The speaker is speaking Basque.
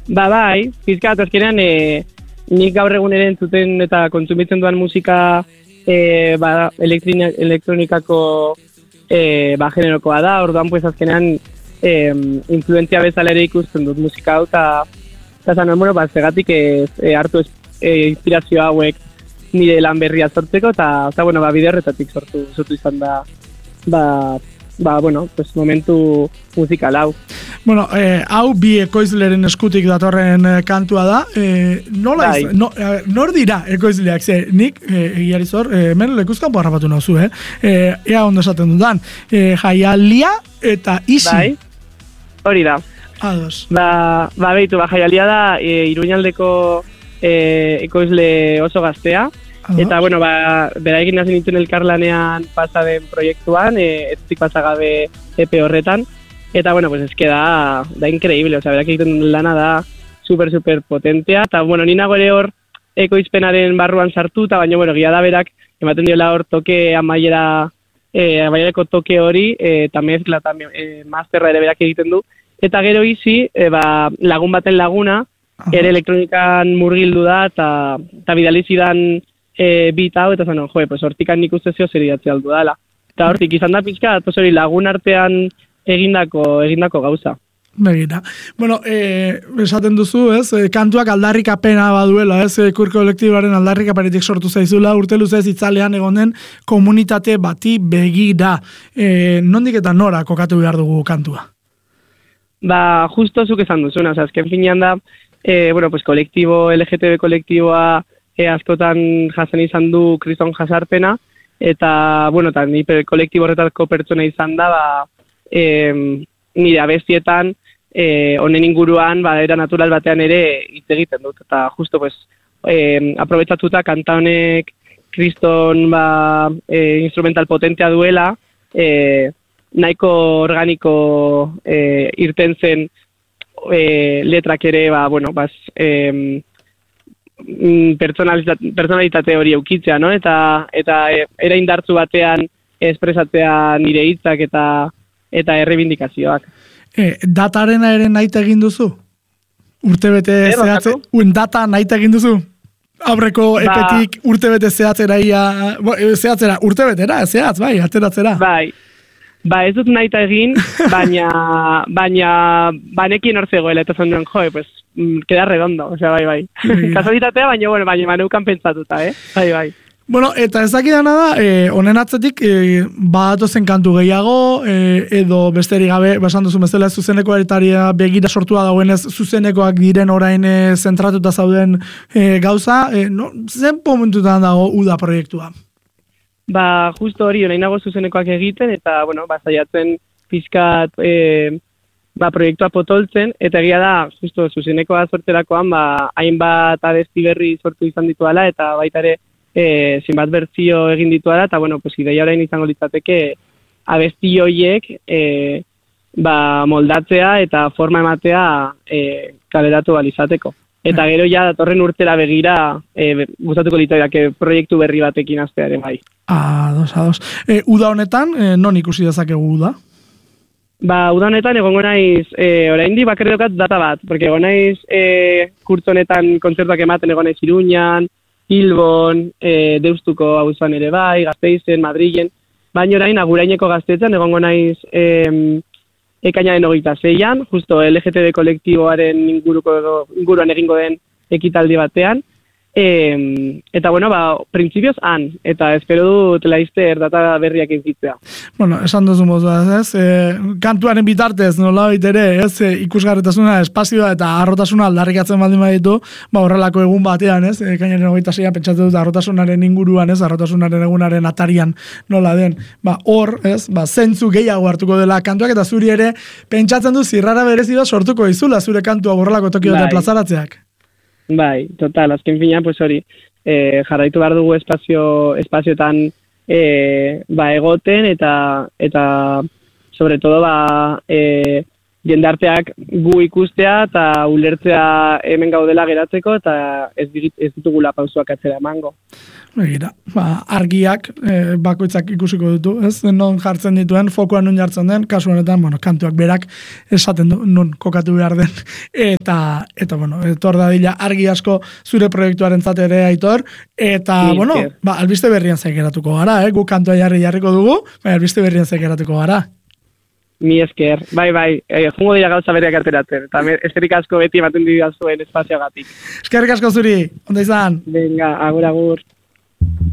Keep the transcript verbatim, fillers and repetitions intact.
Ba, bai, pizkat azkenean, e, nik gaur egun ere entzuten eta kontsumitzen duan musika e, ba, elektronikako e, ba, generokoa da, orduan pues azkenean e, influentzia bezala ere ikusten dut musika hau, eta zaten, bueno, ba, zegatik ez, e, hartu e, inspirazio hauek nire lan berria sortzeko, eta, eta bueno, ba, bide horretatik sortu, sortu izan da, ba, ba, bueno, pues momentu musikal hau. Bueno, eh, hau bi ekoizleren eskutik datorren eh, kantua da. Eh, nola iz, no, eh, nor dira ekoizleak? Ze, nik, eh, egiari zor, eh, hemen lekuzkan harrapatu nauzu, eh? eh? Ea ondo esaten dudan. Eh, Jaialia eta Isi. Bai, hori da. Ados. Ba, ba behitu, ba, Jaialia da e, Iruñaldeko e, ekoizle oso gaztea. Ados. Eta, bueno, ba, bera egin nazen dituen elkarlanean pasaden proiektuan, e, ez pasagabe E P horretan. Eta, bueno, pues es que da, da increíble, o sea, berak egiten lana da super, super potentea, eta, bueno, nina gore hor ekoizpenaren barruan sartu, eta baina, bueno, gila da berak, ematen diola hor toke amaiera, eh, amaierako toke hori, eh, eta mezkla, eta eh, masterra ere berak egiten du, eta gero Isi, eh, ba, lagun baten laguna, Aha. ere elektronikan murgildu da, eta, eta bidalizidan eh, bit hau, eta zanon, joe, pues hortikan nik uste zeo zer idatzi aldu dala. Eta hortik izan da pixka, eta hori lagun artean egindako egindako gauza. Begira. Bueno, eh, esaten duzu, ez, eh, kantuak aldarrikapena baduela, ez, eh, Queer kolektiboaren aldarrikapenetik sortu zaizula, urte luzez itzalean egonen komunitate bati begira. Eh, nondik eta nora kokatu behar dugu kantua? Ba, justo zuk esan duzuna, oza, azken finean da, eh, bueno, pues kolektibo, L G T B kolektiboa eh, askotan jasen izan du kriston jasarpena, eta, bueno, eta ni kolektibo horretako pertsona izan da, ba, E, nire abestietan e, honen inguruan ba, era natural batean ere hitz egiten dut, eta justo pues, e, aprobetsatuta kanta honek kriston ba, e, instrumental potentea duela, e, nahiko organiko e, irten zen e, letrak ere ba, bueno, bas, e, personalitate, personalitate hori eukitzea, no? eta, eta e, era indartzu batean espresatzea nire hitzak eta eta errebindikazioak. E, datarena ere nahi egin duzu? Urtebete e, zehatze, un data nahi egin duzu? Aurreko ba, epetik urtebete zehatzera ia, zehatzera, urtebetera, zehatz, bai, ateratzera. Bai, ba ez dut nahi egin, baina, baina, banekin hor zegoela, eta zan duen, joe, pues, queda redondo, osea, bai, bai. Kasualitatea, baina, bueno, baina, maneukan pentsatuta, eh? Bai, bai. Bueno, eta ez dakidana da, eh, honen atzetik, eh, badatozen kantu gehiago, eh, edo besterik gabe, basan duzu bezala zuzeneko eretaria begira sortua dagoenez, zuzenekoak diren orain eh, zentratuta zauden eh, gauza, eh, no, zen momentutan dago Uda proiektua? Ba, justo hori, orain nago zuzenekoak egiten, eta, bueno, ba, zaiatzen pizkat, eh, ba, proiektua potoltzen, eta egia da, justo zuzenekoa sortzerakoan, ba, hainbat abesti berri sortu izan dituala, eta baita ere, E, zinbat bertzio egin dituara, eta, bueno, pues, ideia orain izango litzateke abesti hoiek e, ba, moldatzea eta forma ematea e, kaleratu balizateko. Eta gero ja datorren urtera begira e, gustatuko litzaiake proiektu berri batekin hastearen bai. Ados, ados. E, uda honetan, e, non ikusi dezakegu uda? Ba, uda honetan egongo naiz, e, oraindik bakarrik daukat data bat, porque egon naiz e, kurtzo honetan kontzertuak ematen egon naiz Iruñan, Bilbon, e, Deustuko auzoan ere bai, Gasteizen, Madrilen, baina orain aguraineko Gaztetzen egongo naiz e, ekainaren hogeita zeian, justo L G T B kolektiboaren inguruko, inguruan egingo den ekitaldi batean, e, eta bueno, ba, printzipioz han, eta espero dut laizter data berriak egitea. Bueno, esan duzu mozuaz, ez? E, kantuaren bitartez, nola ere, ez? E, ikusgarretasuna, espazioa eta arrotasuna aldarrikatzen baldin baditu, ba, horrelako egun batean, ez? E, kainaren hogeita zeian pentsatu dut arrotasunaren inguruan, ez? Arrotasunaren egunaren atarian nola den. Ba, hor, ez? Ba, zentzu gehiago hartuko dela kantuak, eta zuri ere pentsatzen du zirrara berezi bat sortuko izula zure kantua horrelako tokioetan plazaratzeak. Bai, total, azken fina, pues hori, e, jarraitu behar dugu espazio, espazioetan e, ba, egoten, eta, eta sobre todo, ba, e, jendarteak gu ikustea eta ulertzea hemen gaudela geratzeko eta ez, ez ditugula pausuak atzera emango. Begira, ba, argiak e, bakoitzak ikusiko ditu, ez? Non jartzen dituen, fokuan nun jartzen den, kasu honetan, bueno, kantuak berak esaten du, nun kokatu behar den. Eta, eta bueno, etor dadila argi asko zure proiektuaren ere Aitor, eta, Ni, bueno, que... ba, albiste berrian zaikeratuko gara, eh? Gu kantua jarri jarriko dugu, ba, albiste berrian zaikeratuko gara. Mi esker, bai, bai, eh, jungo dira gauza bereak ateratzen, eta eskerrik asko beti ematen dira zuen espazioagatik. Eskerrik asko zuri, onda izan? Venga, agur, agur.